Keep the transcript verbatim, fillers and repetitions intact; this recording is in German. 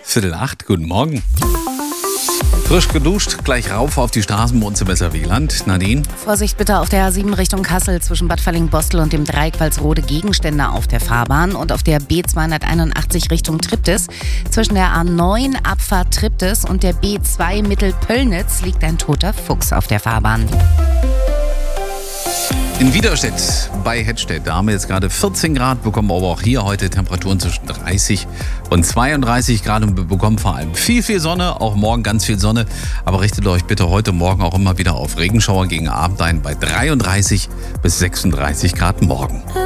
Viertel acht, guten Morgen. Frisch geduscht, gleich rauf auf die Straßen bei uns im S R W-Land. Nadine? Vorsicht bitte auf der A sieben Richtung Kassel zwischen Bad Falling-Bostel und dem Dreieck Walsrode, Gegenstände auf der Fahrbahn, und auf der B zweihunderteinundachtzig Richtung Triptis. Zwischen der A neun Abfahrt Triptis und der B zwei Mittelpöllnitz liegt ein toter Fuchs auf der Fahrbahn. In Widerstedt bei Hettstedt, da haben wir jetzt gerade vierzehn Grad, bekommen aber auch hier heute Temperaturen zwischen dreißig und zweiunddreißig Grad und wir bekommen vor allem viel, viel Sonne, auch morgen ganz viel Sonne. Aber richtet euch bitte heute Morgen auch immer wieder auf Regenschauer gegen Abend ein bei dreiunddreißig bis sechsunddreißig Grad morgen.